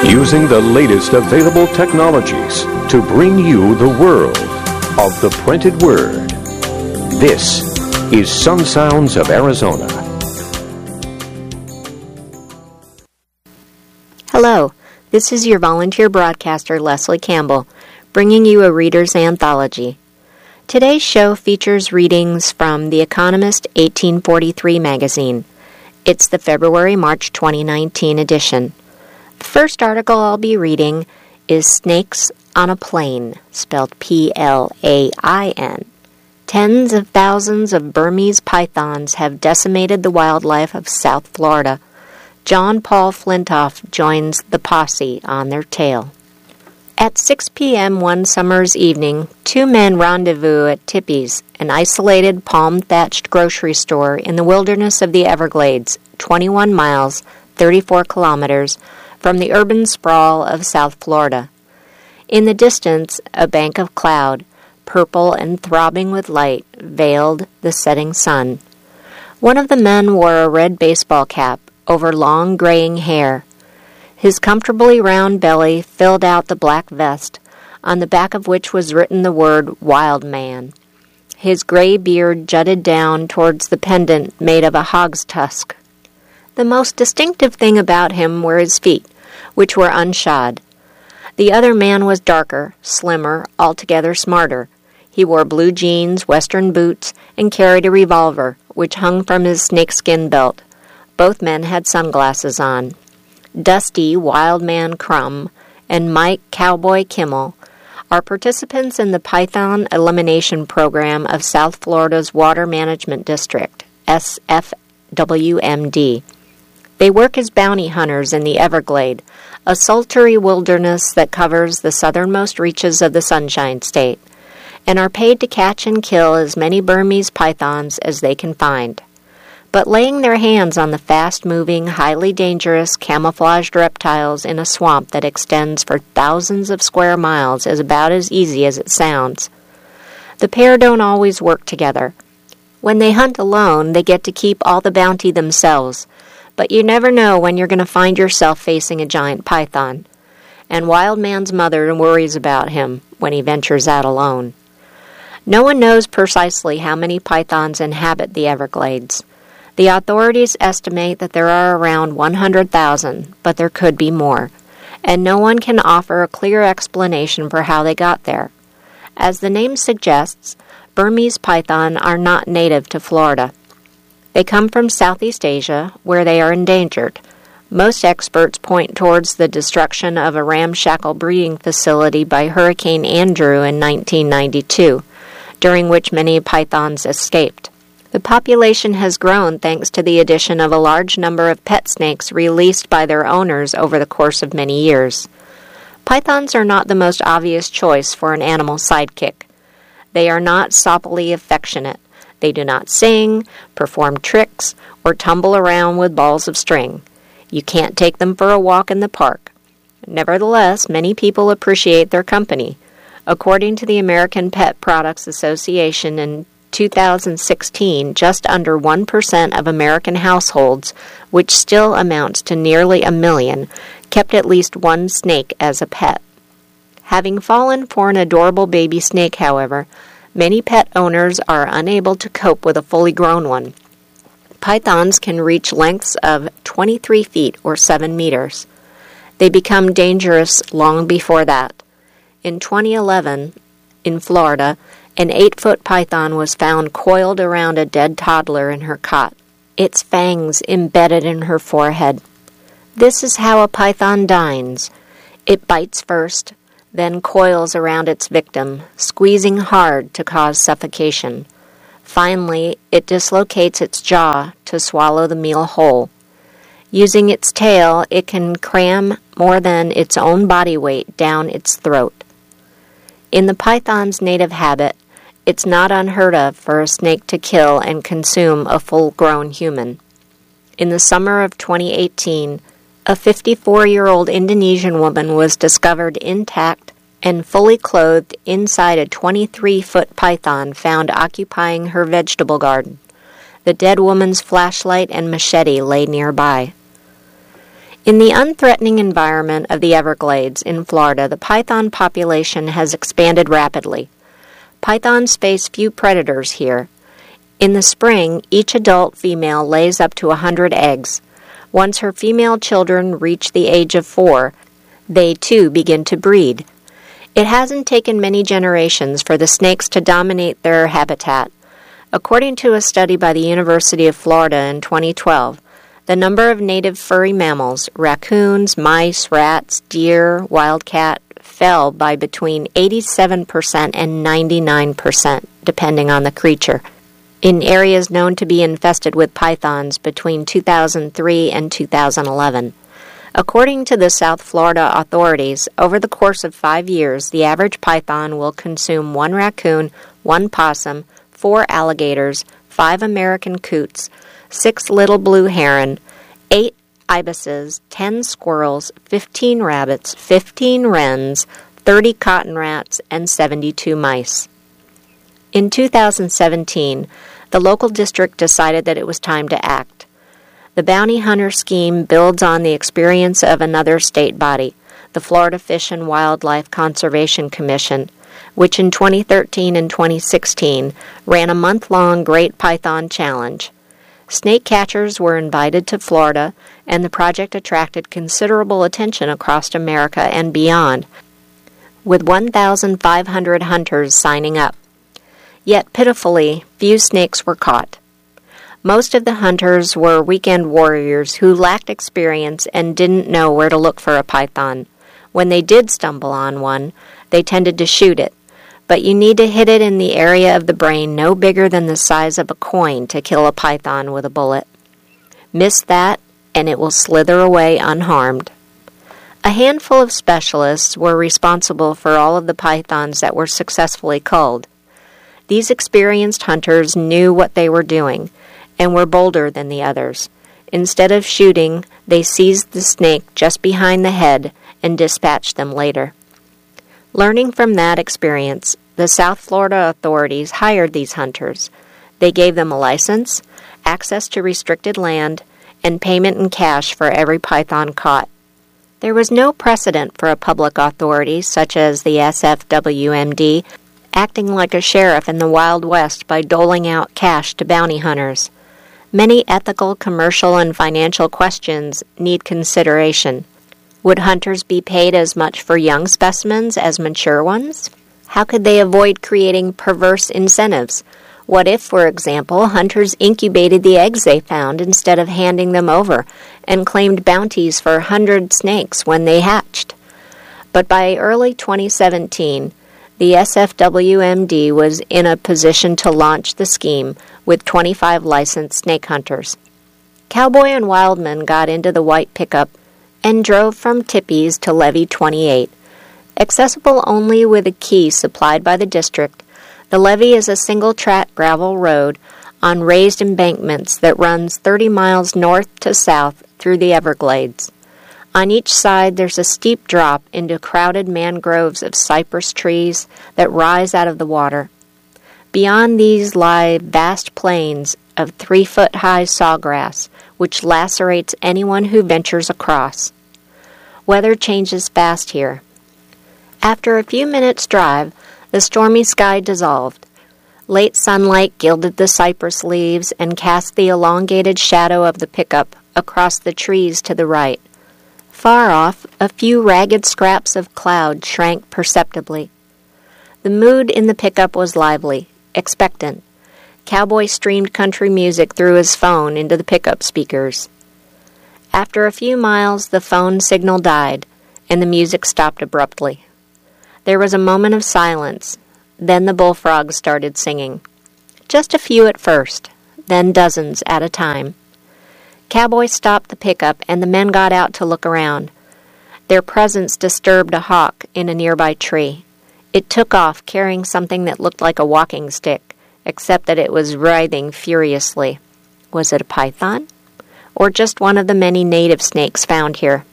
using the latest available technologies to bring you the world of the printed word. This is Sun Sounds of Arizona. Hello, this is your volunteer broadcaster, Leslie Campbell, bringing you a reader's anthology. Today's show features readings from The Economist 1843 magazine. It's the February-March 2019 edition. The first article I'll be reading is Snakes on a Plain, spelled P-L-A-I-N. Tens of thousands of Burmese pythons have decimated the wildlife of South Florida. John Paul Flintoff joins the posse on their tail. At 6 p.m. one summer's evening, two men rendezvous at Tippy's, an isolated palm-thatched grocery store in the wilderness of the Everglades, 21 miles, 34 kilometers, from the urban sprawl of South Florida. In the distance, a bank of cloud, purple and throbbing with light, veiled the setting sun. One of the men wore a red baseball cap over long graying hair. His comfortably round belly filled out the black vest, on the back of which was written the word Wild Man. His gray beard jutted down towards the pendant made of a hog's tusk. The most distinctive thing about him were his feet, which were unshod. The other man was darker, slimmer, altogether smarter. He wore blue jeans, western boots, and carried a revolver, which hung from his snakeskin belt. Both men had sunglasses on. Dusty Wild Man Crumb and Mike Cowboy Kimmel are participants in the Python Elimination Program of South Florida's Water Management District, SFWMD. They work as bounty hunters in the Everglade, a sultry wilderness that covers the southernmost reaches of the Sunshine State, and are paid to catch and kill as many Burmese pythons as they can find. But laying their hands on the fast-moving, highly dangerous, camouflaged reptiles in a swamp that extends for thousands of square miles is about as easy as it sounds. The pair don't always work together. When they hunt alone, they get to keep all the bounty themselves, but you never know when you're going to find yourself facing a giant python. And Wild Man's mother worries about him when he ventures out alone. No one knows precisely how many pythons inhabit the Everglades. The authorities estimate that there are around 100,000, but there could be more, and no one can offer a clear explanation for how they got there. As the name suggests, Burmese python are not native to Florida. They come from Southeast Asia, where they are endangered. Most experts point towards the destruction of a ramshackle breeding facility by Hurricane Andrew in 1992, during which many pythons escaped. The population has grown thanks to the addition of a large number of pet snakes released by their owners over the course of many years. Pythons are not the most obvious choice for an animal sidekick. They are not soppily affectionate. They do not sing, perform tricks, or tumble around with balls of string. You can't take them for a walk in the park. Nevertheless, many people appreciate their company. According to the American Pet Products Association in 2016, just under 1% of American households, which still amounts to nearly 1 million, kept at least one snake as a pet. Having fallen for an adorable baby snake, however, many pet owners are unable to cope with a fully grown one. Pythons can reach lengths of 23 feet or 7 meters. They become dangerous long before that. In 2011, in Florida, an 8-foot python was found coiled around a dead toddler in her cot, its fangs embedded in her forehead. This is how a python dines. It bites first, then coils around its victim, squeezing hard to cause suffocation. Finally, it dislocates its jaw to swallow the meal whole. Using its tail, it can cram more than its own body weight down its throat. In the python's native habit, it's not unheard of for a snake to kill and consume a full-grown human. In the summer of 2018, a 54-year-old Indonesian woman was discovered intact and fully clothed inside a 23-foot python found occupying her vegetable garden. The dead woman's flashlight and machete lay nearby. In the unthreatening environment of the Everglades in Florida, the python population has expanded rapidly. Pythons face few predators here. In the spring, each adult female lays up to 100 eggs. Once her female children reach the age of 4, they too begin to breed. It hasn't taken many generations for the snakes to dominate their habitat. According to a study by the University of Florida in 2012, the number of native furry mammals, raccoons, mice, rats, deer, wildcat, fell by between 87% and 99%, depending on the creature, in areas known to be infested with pythons between 2003 and 2011. According to the South Florida authorities, over the course of 5 years, the average python will consume 1 raccoon, 1 possum, 4 alligators, 5 American coots, 6 little blue heron, 8 ibises, 10 squirrels, 15 rabbits, 15 wrens, 30 cotton rats, and 72 mice. In 2017, the local district decided that it was time to act. The bounty hunter scheme builds on the experience of another state body, the Florida Fish and Wildlife Conservation Commission, which in 2013 and 2016 ran a month-long Great Python Challenge. Snake catchers were invited to Florida, and the project attracted considerable attention across America and beyond, with 1,500 hunters signing up. Yet pitifully, few snakes were caught. Most of the hunters were weekend warriors who lacked experience and didn't know where to look for a python. When they did stumble on one, they tended to shoot it, but you need to hit it in the area of the brain no bigger than the size of a coin to kill a python with a bullet. Miss that, and it will slither away unharmed. A handful of specialists were responsible for all of the pythons that were successfully culled. These experienced hunters knew what they were doing, and were bolder than the others. Instead of shooting, they seized the snake just behind the head and dispatched them later. Learning from that experience, the South Florida authorities hired these hunters. They gave them a license, access to restricted land, and payment in cash for every python caught. There was no precedent for a public authority, such as the SFWMD, acting like a sheriff in the Wild West by doling out cash to bounty hunters. Many ethical, commercial, and financial questions need consideration. Would hunters be paid as much for young specimens as mature ones? How could they avoid creating perverse incentives? What if, for example, hunters incubated the eggs they found instead of handing them over and claimed bounties for 100 snakes when they hatched? But by early 2017, the SFWMD was in a position to launch the scheme with 25 licensed snake hunters. Cowboy and Wildman got into the white pickup and drove from Tippies to Levee 28. Accessible only with a key supplied by the district, the levee is a single-track gravel road on raised embankments that runs 30 miles north to south through the Everglades. On each side, there's a steep drop into crowded mangroves of cypress trees that rise out of the water. Beyond these lie vast plains of 3-foot-high sawgrass, which lacerates anyone who ventures across. Weather changes fast here. After a few minutes' drive, the stormy sky dissolved. Late sunlight gilded the cypress leaves and cast the elongated shadow of the pickup across the trees to the right. Far off, a few ragged scraps of cloud shrank perceptibly. The mood in the pickup was lively, expectant. Cowboy streamed country music through his phone into the pickup speakers. After a few miles, the phone signal died, and the music stopped abruptly. There was a moment of silence. Then the bullfrogs started singing. Just a few at first, then dozens at a time. Cowboy stopped the pickup, and the men got out to look around. Their presence disturbed a hawk in a nearby tree. It took off, carrying something that looked like a walking stick, except that it was writhing furiously. Was it a python? Or just one of the many native snakes found here?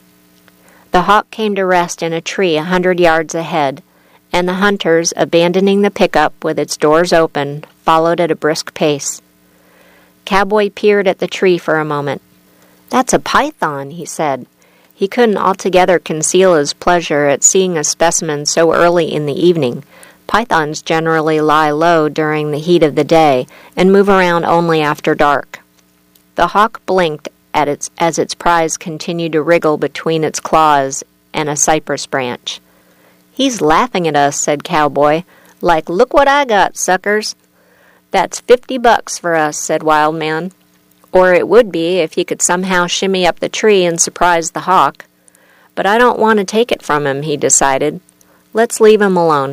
The hawk came to rest in a tree 100 yards ahead, and the hunters, abandoning the pickup with its doors open, followed at a brisk pace. Cowboy peered at the tree for a moment. "That's a python," he said. He couldn't altogether conceal his pleasure at seeing a specimen so early in the evening. Pythons generally lie low during the heat of the day and move around only after dark. The hawk blinked as its prize continued to wriggle between its claws and a cypress branch. "He's laughing at us," said Cowboy. "Like, look what I got, suckers." "That's $50 for us," said Wildman. "Or it would be if you could somehow shimmy up the tree and surprise the hawk. But I don't want to take it from him," he decided. "Let's leave him alone."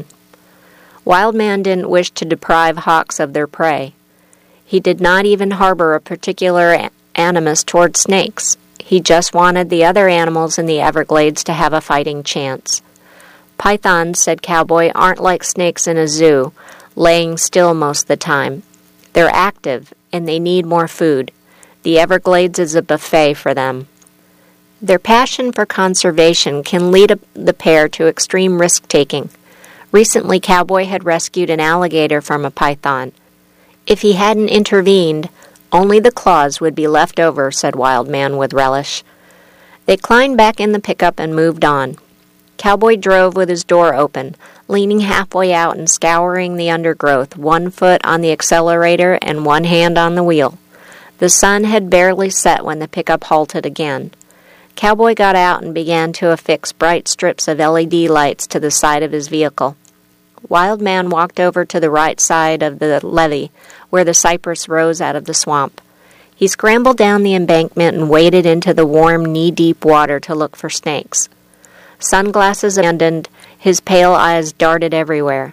Wildman didn't wish to deprive hawks of their prey. He did not even harbor a particular animus toward snakes. He just wanted the other animals in the Everglades to have a fighting chance. "Pythons," said Cowboy, "aren't like snakes in a zoo, laying still most of the time. They're active, and they need more food. The Everglades is a buffet for them." Their passion for conservation can lead the pair to extreme risk-taking. Recently, Cowboy had rescued an alligator from a python. If he hadn't intervened, only the claws would be left over, said Wildman with relish. They climbed back in the pickup and moved on. Cowboy drove with his door open, leaning halfway out and scouring the undergrowth, one foot on the accelerator and one hand on the wheel. The sun had barely set when the pickup halted again. Cowboy got out and began to affix bright strips of LED lights to the side of his vehicle. Wildman walked over to the right side of the levee, where the cypress rose out of the swamp. He scrambled down the embankment and waded into the warm, knee-deep water to look for snakes. Sunglasses abandoned, his pale eyes darted everywhere.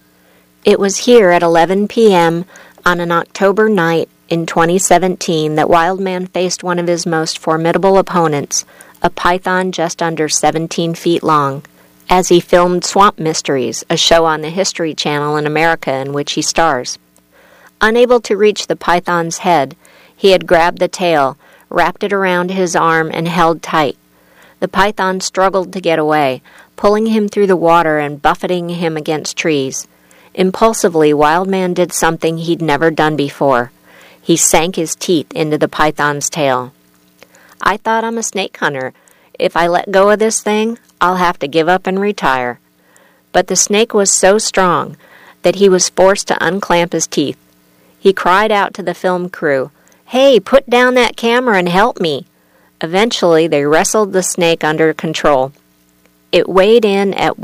It was here at 11 p.m. on an October night in 2017 that Wildman faced one of his most formidable opponents, a python just under 17 feet long, as he filmed Swamp Mysteries, a show on the History Channel in America in which he stars. Unable to reach the python's head, he had grabbed the tail, wrapped it around his arm, and held tight. The python struggled to get away, pulling him through the water and buffeting him against trees. Impulsively, Wildman did something he'd never done before. He sank his teeth into the python's tail. "I thought I'm a snake hunter. If I let go of this thing, I'll have to give up and retire." But the snake was so strong that he was forced to unclamp his teeth. He cried out to the film crew, "Hey, put down that camera and help me." Eventually, they wrestled the snake under control. It weighed in at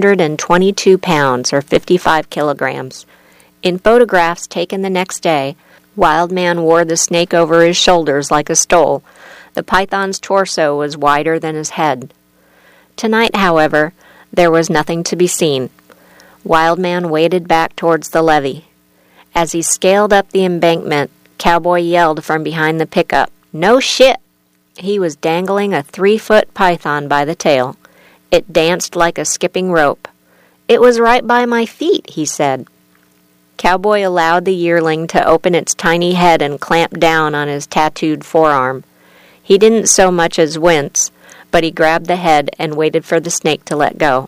122 pounds, or 55 kilograms. In photographs taken the next day, Wildman wore the snake over his shoulders like a stole. The python's torso was wider than his head. Tonight, however, there was nothing to be seen. Wildman waded back towards the levee. As he scaled up the embankment, Cowboy yelled from behind the pickup, "No shit!" He was dangling a 3-foot python by the tail. It danced like a skipping rope. "It was right by my feet," he said. Cowboy allowed the yearling to open its tiny head and clamp down on his tattooed forearm. He didn't so much as wince, but he grabbed the head and waited for the snake to let go.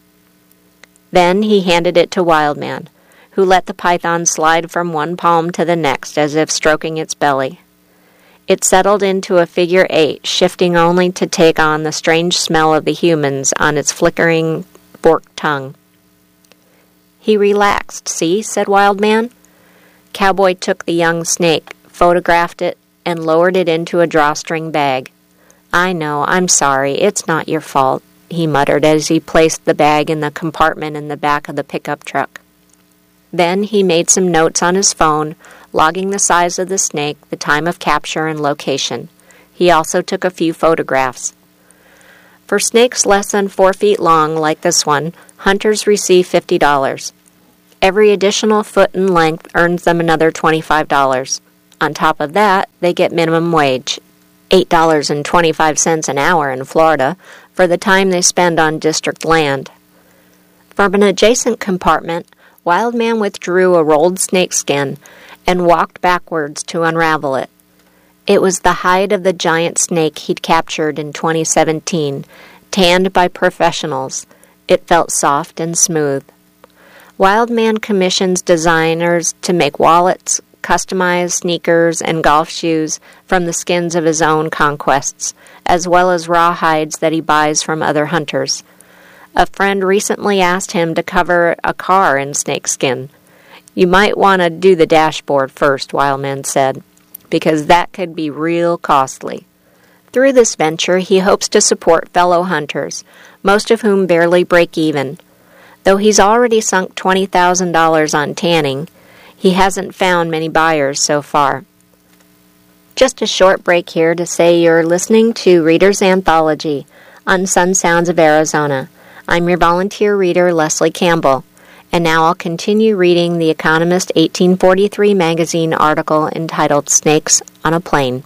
Then he handed it to Wildman, who let the python slide from one palm to the next as if stroking its belly. It settled into a figure 8, shifting only to take on the strange smell of the humans on its flickering, forked tongue. "He relaxed, see?" said Wildman. Cowboy took the young snake, photographed it, and lowered it into a drawstring bag. "I know, I'm sorry, it's not your fault," he muttered as he placed the bag in the compartment in the back of the pickup truck. Then he made some notes on his phone, logging the size of the snake, the time of capture, and location. He also took a few photographs. For snakes less than 4 feet long, like this one, hunters receive $50. Every additional foot in length earns them another $25. On top of that, they get minimum wage, $8.25 an hour in Florida, for the time they spend on district land. From an adjacent compartment, Wildman withdrew a rolled snakeskin and walked backwards to unravel it. It was the hide of the giant snake he'd captured in 2017, tanned by professionals. It felt soft and smooth. Wildman commissions designers to make wallets, customized sneakers, and golf shoes from the skins of his own conquests, as well as raw hides that he buys from other hunters. A friend recently asked him to cover a car in snakeskin. "You might want to do the dashboard first," Wildman said, "because that could be real costly." Through this venture, he hopes to support fellow hunters, most of whom barely break even. Though he's already sunk $20,000 on tanning, he hasn't found many buyers so far. Just a short break here to say you're listening to Reader's Anthology on Sun Sounds of Arizona. I'm your volunteer reader, Leslie Campbell, and now I'll continue reading the Economist 1843 magazine article entitled Snakes on a Plane.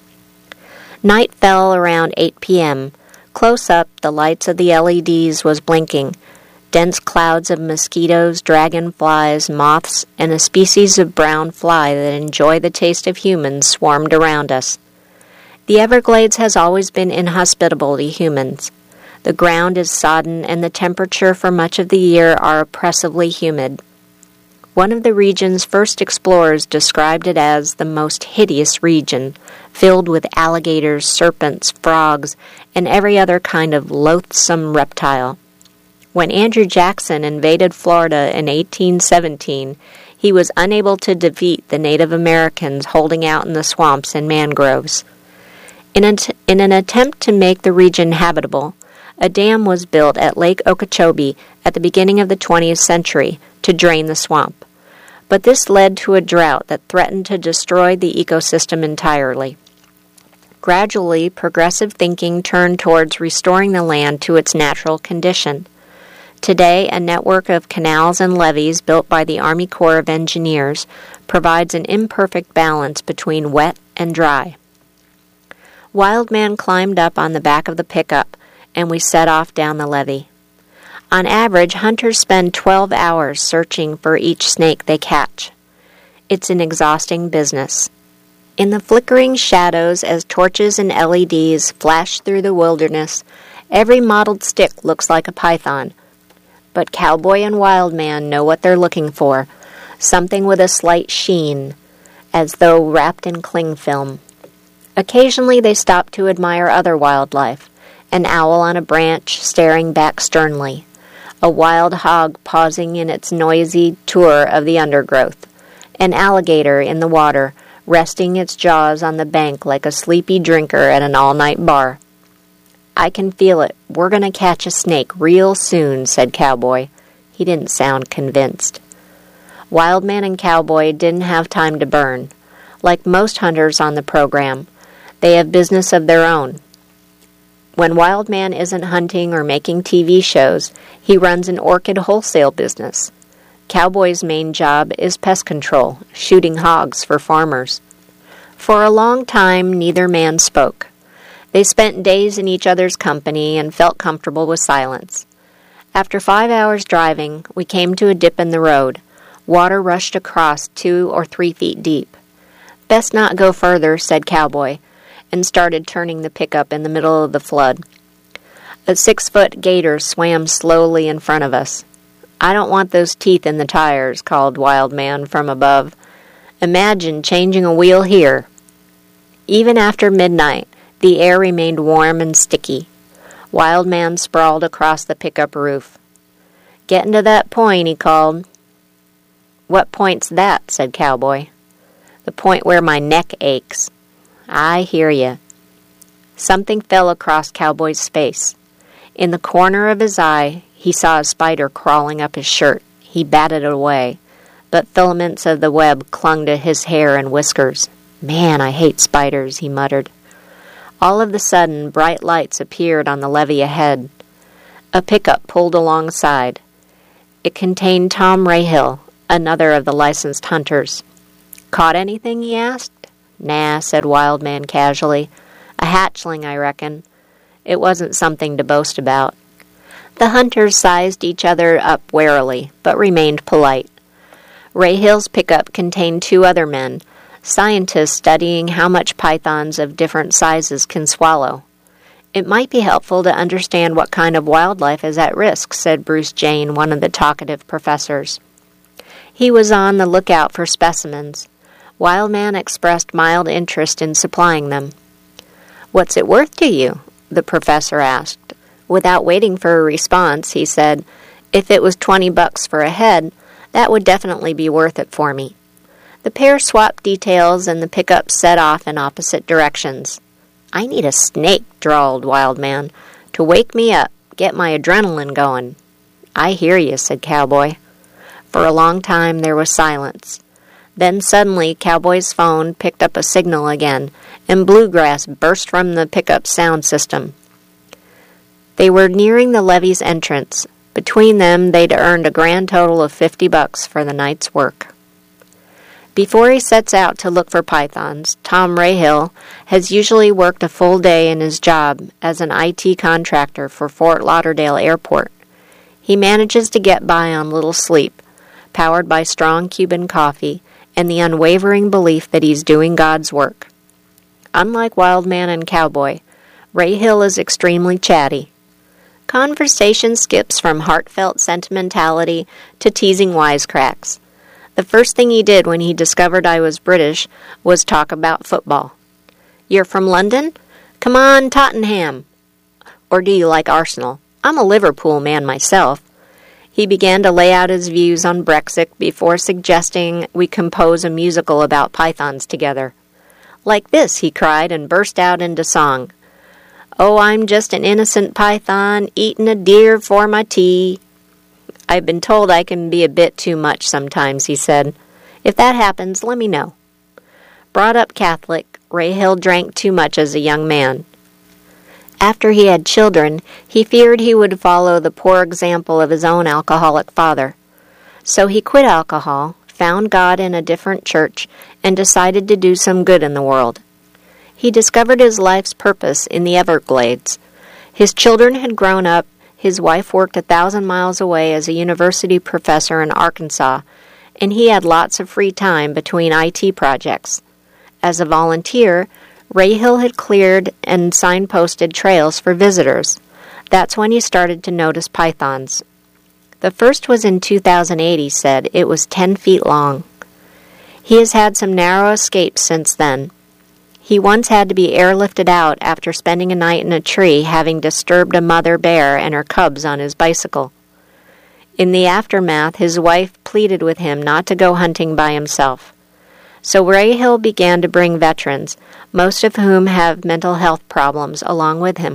Night fell around 8 p.m. Close up, the lights of the LEDs was blinking. Dense clouds of mosquitoes, dragonflies, moths, and a species of brown fly that enjoy the taste of humans swarmed around us. The Everglades has always been inhospitable to humans. The ground is sodden, and the temperature for much of the year are oppressively humid. One of the region's first explorers described it as the most hideous region, filled with alligators, serpents, frogs, and every other kind of loathsome reptile. When Andrew Jackson invaded Florida in 1817, he was unable to defeat the Native Americans holding out in the swamps and mangroves. In an attempt to make the region habitable, a dam was built at Lake Okeechobee at the beginning of the 20th century to drain the swamp. But this led to a drought that threatened to destroy the ecosystem entirely. Gradually, progressive thinking turned towards restoring the land to its natural condition. Today, a network of canals and levees built by the Army Corps of Engineers provides an imperfect balance between wet and dry. Wildman climbed up on the back of the pickup, and we set off down the levee. On average, hunters spend 12 hours searching for each snake they catch. It's an exhausting business. In the flickering shadows as torches and LEDs flash through the wilderness, every mottled stick looks like a python. But Cowboy and Wildman know what they're looking for, something with a slight sheen, as though wrapped in cling film. Occasionally they stop to admire other wildlife, an owl on a branch staring back sternly, a wild hog pausing in its noisy tour of the undergrowth, an alligator in the water resting its jaws on the bank like a sleepy drinker at an all-night bar. "I can feel it. We're going to catch a snake real soon," said Cowboy. He didn't sound convinced. Wildman and Cowboy didn't have time to burn. Like most hunters on the program, they have business of their own. When Wildman isn't hunting or making TV shows, he runs an orchid wholesale business. Cowboy's main job is pest control, shooting hogs for farmers. For a long time, neither man spoke. They spent days in each other's company and felt comfortable with silence. After 5 hours driving, we came to a dip in the road. Water rushed across 2 or 3 feet deep. "Best not go further," said Cowboy, and started turning the pickup in the middle of the flood. A 6-foot gator swam slowly in front of us. "I don't want those teeth in the tires," called Wildman from above. "Imagine changing a wheel here." Even after midnight, the air remained warm and sticky. Wildman sprawled across the pickup roof. "Getting to that point," he called. "What point's that?" said Cowboy. "The point where my neck aches." "I hear you." Something fell across Cowboy's face. In the corner of his eye, he saw a spider crawling up his shirt. He batted it away, but filaments of the web clung to his hair and whiskers. "Man, I hate spiders," he muttered. All of a sudden, bright lights appeared on the levee ahead. A pickup pulled alongside. It contained Tom Rahill, another of the licensed hunters. "Caught anything?" he asked. "Nah," said Wildman casually. "A hatchling, I reckon." It wasn't something to boast about. The hunters sized each other up warily, but remained polite. Rahill's pickup contained 2 other men, scientists studying how much pythons of different sizes can swallow. "It might be helpful to understand what kind of wildlife is at risk," said Bruce Jane, one of the talkative professors. He was on the lookout for specimens. Wildman expressed mild interest in supplying them. "What's it worth to you?" the professor asked. Without waiting for a response, he said, "If it was $20 for a head, that would definitely be worth it for me." The pair swapped details, and the pickup set off in opposite directions. "I need a snake," drawled Wildman, "to wake me up, get my adrenaline going." "I hear you," said Cowboy. For a long time there was silence. Then suddenly Cowboy's phone picked up a signal again, and bluegrass burst from the pickup sound system. They were nearing the levee's entrance. Between them, they'd earned a grand total of $50 for the night's work. Before he sets out to look for pythons, Tom Rahill has usually worked a full day in his job as an IT contractor for Fort Lauderdale Airport. He manages to get by on little sleep, powered by strong Cuban coffee and the unwavering belief that he's doing God's work. Unlike Wildman and Cowboy, Rahill is extremely chatty. Conversation skips from heartfelt sentimentality to teasing wisecracks. The first thing he did when he discovered I was British was talk about football. "You're from London? Come on, Tottenham. Or do you like Arsenal? I'm a Liverpool man myself." He began to lay out his views on Brexit before suggesting we compose a musical about pythons together. "Like this," he cried and burst out into song. "Oh, I'm just an innocent python, eating a deer for my tea." "I've been told I can be a bit too much sometimes," he said. "If that happens, let me know." Brought up Catholic, Rahill drank too much as a young man. After he had children, he feared he would follow the poor example of his own alcoholic father. So he quit alcohol, found God in a different church, and decided to do some good in the world. He discovered his life's purpose in the Everglades. His children had grown up, his wife worked 1,000 miles away as a university professor in Arkansas, and he had lots of free time between IT projects. As a volunteer, Rahill had cleared and signposted trails for visitors. That's when he started to notice pythons. The first was in 2008, he said. It was 10 feet long. He has had some narrow escapes since then. He once had to be airlifted out after spending a night in a tree, having disturbed a mother bear and her cubs on his bicycle. In the aftermath, his wife pleaded with him not to go hunting by himself. So Rahill began to bring veterans, most of whom have mental health problems, along with him.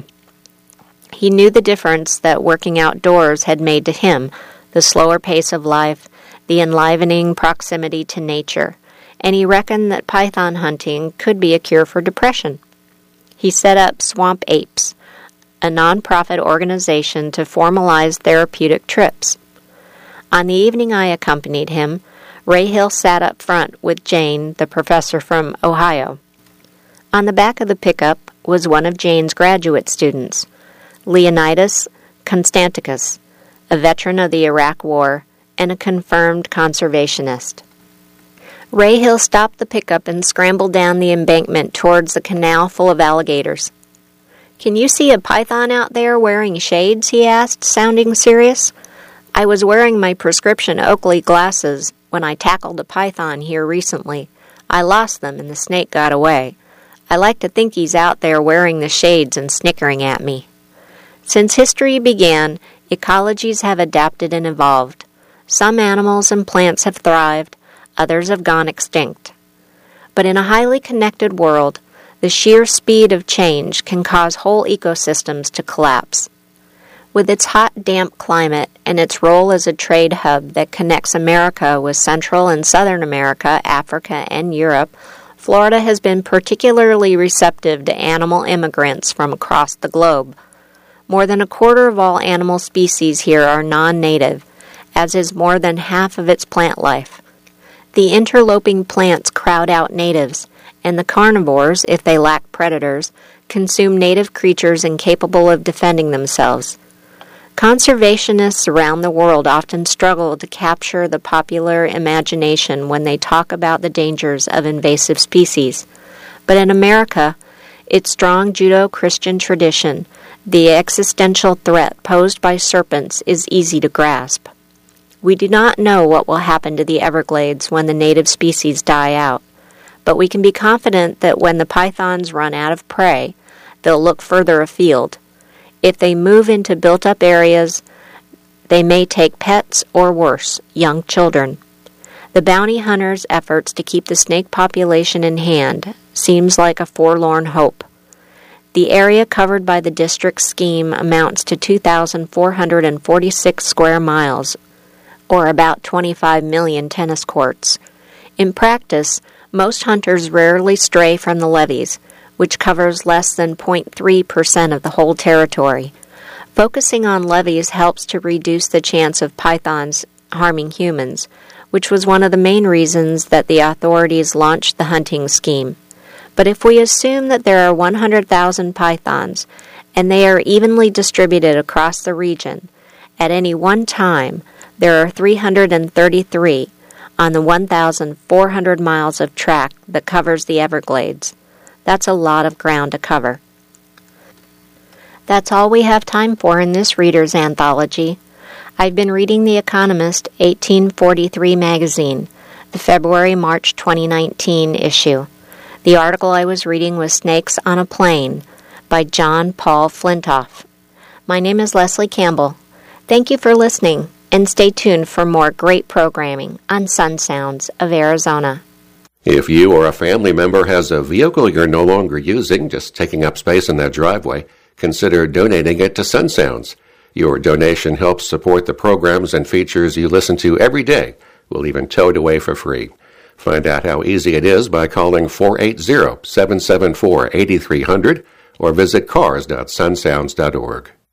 He knew the difference that working outdoors had made to him, the slower pace of life, the enlivening proximity to nature, and he reckoned that python hunting could be a cure for depression. He set up Swamp Apes, a non-profit organization to formalize therapeutic trips. On the evening I accompanied him, Rahill sat up front with Jane, the professor from Ohio. On the back of the pickup was one of Jane's graduate students, Leonidas Constanticus, a veteran of the Iraq War and a confirmed conservationist. Rahill stopped the pickup and scrambled down the embankment towards the canal full of alligators. "Can you see a python out there wearing shades?" he asked, sounding serious. "I was wearing my prescription Oakley glasses when I tackled a python here recently. I lost them and the snake got away. I like to think he's out there wearing the shades and snickering at me." Since history began, ecologies have adapted and evolved. Some animals and plants have thrived, others have gone extinct. But in a highly connected world, the sheer speed of change can cause whole ecosystems to collapse. With its hot, damp climate and its role as a trade hub that connects America with Central and Southern America, Africa, and Europe, Florida has been particularly receptive to animal immigrants from across the globe. More than a quarter of all animal species here are non-native, as is more than half of its plant life. The interloping plants crowd out natives, and the carnivores, if they lack predators, consume native creatures incapable of defending themselves. Conservationists around the world often struggle to capture the popular imagination when they talk about the dangers of invasive species. But in America, its strong Judeo-Christian tradition, the existential threat posed by serpents is easy to grasp. We do not know what will happen to the Everglades when the native species die out. but we can be confident that when the pythons run out of prey, they'll look further afield. If they move into built-up areas, they may take pets or worse, young children. The bounty hunters' efforts to keep the snake population in hand seems like a forlorn hope. The area covered by the district scheme amounts to 2,446 square miles, or about 25 million tennis courts. In practice, most hunters rarely stray from the levees, which covers less than 0.3% of the whole territory. Focusing on levees helps to reduce the chance of pythons harming humans, which was one of the main reasons that the authorities launched the hunting scheme. But if we assume that there are 100,000 pythons, and they are evenly distributed across the region, at any one time there are 333 on the 1,400 miles of track that covers the Everglades. That's a lot of ground to cover. That's all we have time for in this Reader's Anthology. I've been reading The Economist 1843 magazine, the February-March 2019 issue. The article I was reading was Snakes on a Plane by John Paul Flintoff. My name is Leslie Campbell. Thank you for listening, and stay tuned for more great programming on Sun Sounds of Arizona. If you or a family member has a vehicle you're no longer using, just taking up space in that driveway, consider donating it to Sun Sounds. Your donation helps support the programs and features you listen to every day. We'll even tow it away for free. Find out how easy it is by calling 480-774-8300 or visit cars.sunsounds.org.